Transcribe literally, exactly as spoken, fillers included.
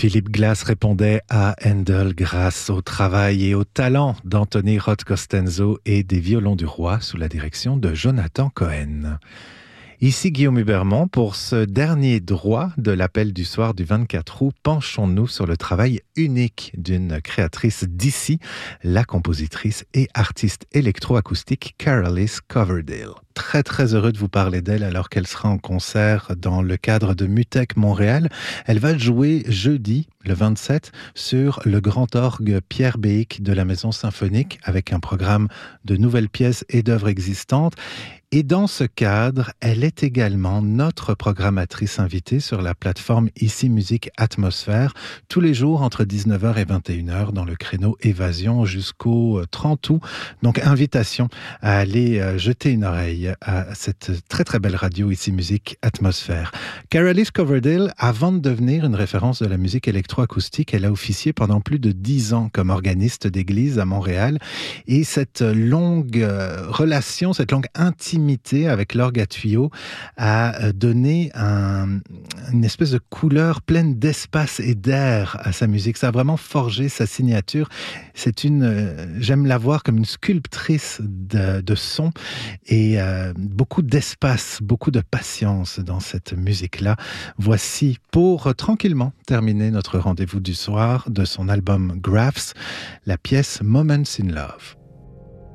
Philip Glass répondait à Handel grâce au travail et au talent d'Anthony Roth Costanzo et des violons du roi sous la direction de Jonathan Cohen. Ici Guillaume Hubermont. Pour ce dernier droit de l'appel du soir du vingt-quatre août, penchons-nous sur le travail unique d'une créatrice d'ici, la compositrice et artiste électroacoustique Carolis Coverdale. Très très heureux de vous parler d'elle alors qu'elle sera en concert dans le cadre de Mutech Montréal. Elle va jouer jeudi, le vingt-sept, sur le grand orgue Pierre Béhic de la Maison Symphonique avec un programme de nouvelles pièces et d'œuvres existantes. Et dans ce cadre, elle est également notre programmatrice invitée sur la plateforme Ici Musique Atmosphère, tous les jours entre dix-neuf heures et vingt et une heures dans le créneau Évasion jusqu'au trente août. Donc, invitation à aller jeter une oreille à cette très très belle radio Ici Musique Atmosphère. Carolis Coverdale, avant de devenir une référence de la musique électroacoustique, elle a officié pendant plus de dix ans comme organiste d'église à Montréal. Et cette longue relation, cette longue intimité avec l'orgue à tuyaux a donné un, une espèce de couleur pleine d'espace et d'air à sa musique. Ça a vraiment forgé sa signature. C'est une, j'aime la voir comme une sculptrice de, de son et euh, beaucoup d'espace, beaucoup de patience dans cette musique-là. Voici pour tranquillement terminer notre rendez-vous du soir de son album Graphs, la pièce Moments in Love.